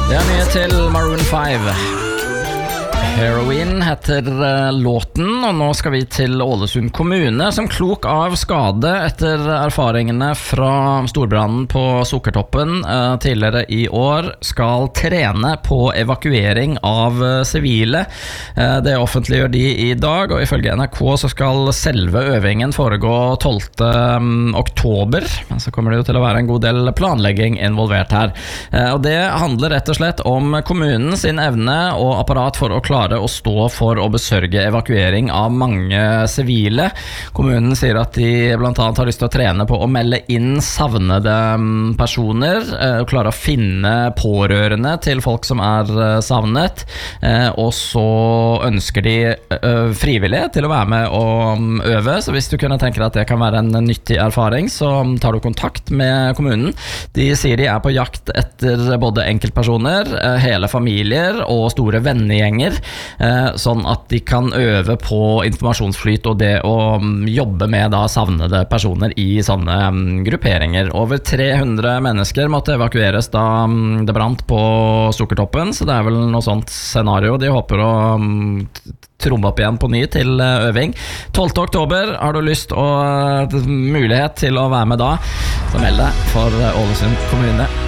Det er mye til Maroon 5. Heroin heter låten, og nå skal vi til Ålesund kommune, som klok av skade etter erfaringene fra storbrannen på Sukkertoppen tidligere i år, skal trene på evakuering av sivile. Det offentliggjør de i dag, og ifølge NRK så skal selve øvingen foregå 12. oktober, men så kommer det jo til å være en god del planlegging involvert her. Og det handler rett og slett om kommunen sin evne og apparat for å klare å stå for å besørge evakuering av mange sivile. Kommunen sier at de blant annet har lyst til å trene på å melde inn savnede personer, og klare å finne pårørende til folk som er savnet, og så ønsker de frivillige til å være med og øve. Så hvis du kunne tenke deg at det kan være en nyttig erfaring, så tar du kontakt med kommunen. De sier de er på jakt etter både enkeltpersoner, hele familier og store vennegjenger, sånn at de kan øve på informasjonsflyt og det å jobbe med da savnede personer i sånne grupperinger. Over 300 mennesker måtte evakueres da det brant på Sukkertoppen, så det er vel noe sånt scenario de håper å tromme opp igjen på ny til øving. 12. oktober, har du lyst og mulighet til å være med da, så meld deg for Ålesund kommune.